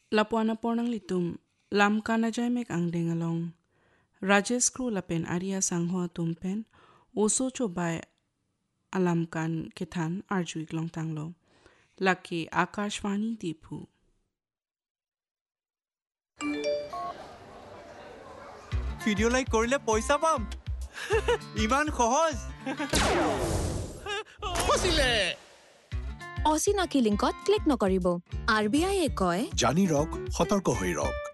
Lapuana pornang litum, lam kana jay mek ang dengalong. Rajesh Kru lapen Arya Sangho tumpen, oso chobay alam kan kithan arjuik long tanglo. Laki Akashvani Dipu. Video like কৰিলে পইচা পাম ইমান সহজ ফচিলে অচিনাকি লিংকত click নকৰিব RBI কয় জানি ৰক সতৰ্ক হৈ ৰক